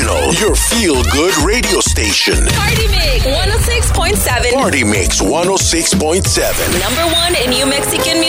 Original, your feel-good radio station. Party Mix 106.7. Party Mix 106.7. Number one in New Mexican